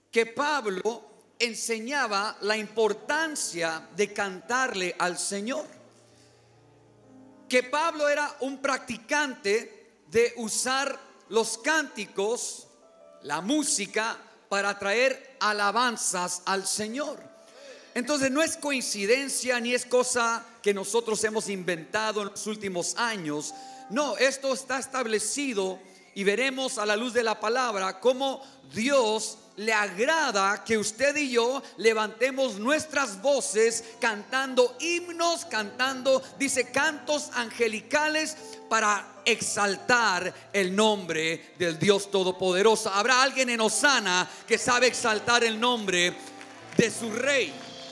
que Pablo enseñaba la importancia de cantarle al Señor. Que Pablo era un practicante de usar los cánticos, la música, para traer alabanzas al Señor. Entonces no es coincidencia ni es cosa que nosotros hemos inventado en los últimos años. No, esto está establecido y veremos a la luz de la palabra cómo Dios le agrada que usted y yo levantemos nuestras voces cantando himnos, cantando, dice, cantos angelicales para exaltar el nombre del Dios Todopoderoso. ¿Habrá alguien en Hosana que sabe exaltar el nombre de su Rey?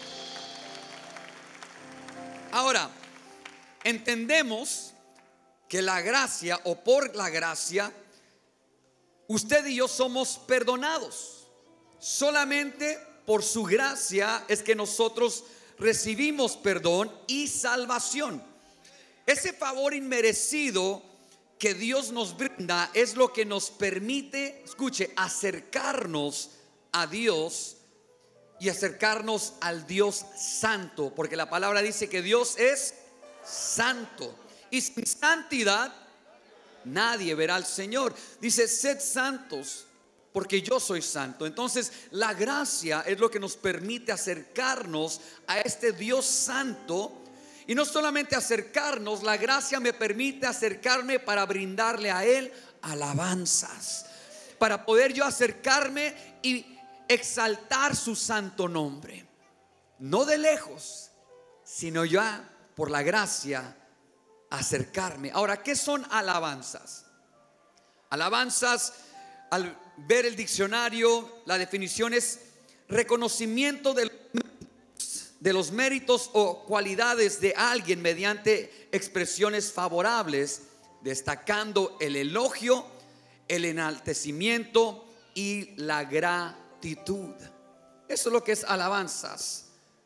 Ahora, entendemos que la gracia, o por la gracia, usted y yo somos perdonados. Solamente por su gracia es que nosotros recibimos perdón y salvación. Ese favor inmerecido que Dios nos brinda es lo que nos permite, escuche, acercarnos a Dios y acercarnos al Dios santo, porque la palabra dice que Dios es santo y sin santidad nadie verá al Señor. Dice, sed santos porque yo soy santo. Entonces la gracia es lo que nos permite acercarnos a este Dios santo. Y no solamente acercarnos, la gracia me permite acercarme para brindarle a Él alabanzas, para poder yo acercarme y exaltar su santo nombre, no de lejos, sino ya por la gracia acercarme. Ahora, ¿qué son alabanzas? Alabanzas, al ver el diccionario, la definición es reconocimiento de los méritos o cualidades de alguien mediante expresiones favorables, destacando el elogio, el enaltecimiento y la gratitud. Eso es lo que es alabanzas.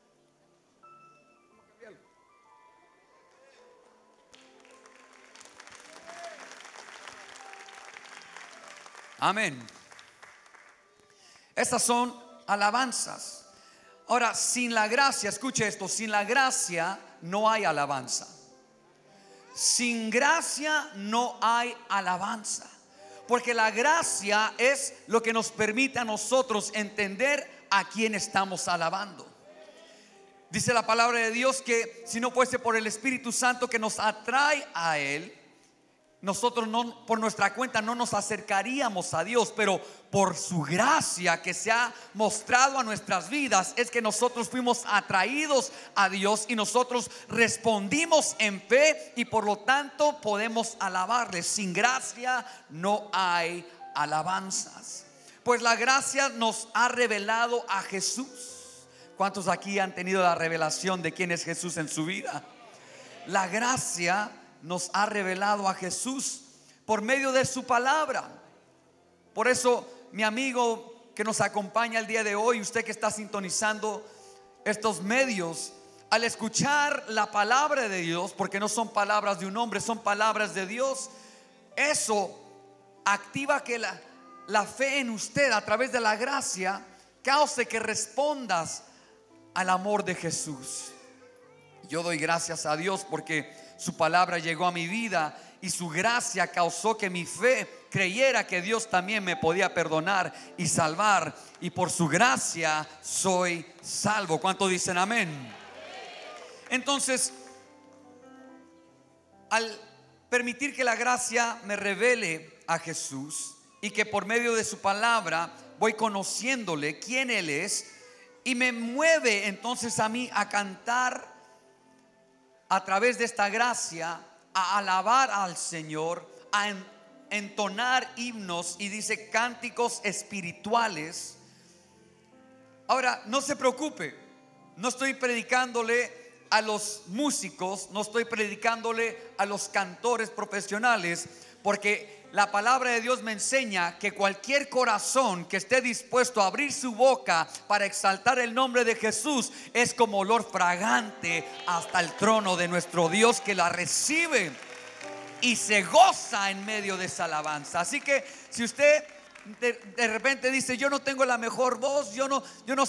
Amén. Estas son alabanzas. Ahora, sin la gracia, escuche esto, sin la gracia no hay alabanza. Sin gracia no hay alabanza. Porque la gracia es lo que nos permite a nosotros entender a quién estamos alabando. Dice la palabra de Dios que si no fuese por el Espíritu Santo que nos atrae a Él, nosotros no, por nuestra cuenta no nos acercaríamos a Dios, pero por su gracia que se ha mostrado a nuestras vidas es que nosotros fuimos atraídos a Dios y nosotros respondimos en fe y por lo tanto podemos alabarle. Sin gracia no hay alabanzas. Pues la gracia nos ha revelado a Jesús. ¿Cuántos aquí han tenido la revelación de quién es Jesús en su vida? La gracia nos ha revelado a Jesús por medio de su palabra. Por eso, mi amigo que nos acompaña el día de hoy, usted que está sintonizando estos medios, al escuchar la palabra de Dios, porque no son palabras de un hombre, son palabras de Dios, eso activa que la fe en usted a través de la gracia cause que respondas al amor de Jesús. Yo doy gracias a Dios porque su palabra llegó a mi vida y su gracia causó que mi fe creyera que Dios también me podía perdonar y salvar, y por su gracia soy salvo. ¿Cuántos dicen amén? Entonces, al permitir que la gracia me revele a Jesús y que por medio de su palabra voy conociéndole quién Él es, y me mueve entonces a mí a cantar a través de esta gracia, a alabar al Señor, a entonar himnos y dice cánticos espirituales. Ahora, no se preocupe, no estoy predicándole a los músicos, no estoy predicándole a los cantores profesionales, porque la palabra de Dios me enseña que cualquier corazón que esté dispuesto a abrir su boca para exaltar el nombre de Jesús es como olor fragante hasta el trono de nuestro Dios, que la recibe y se goza en medio de esa alabanza. Así que si usted de repente dice, yo no tengo la mejor voz, yo no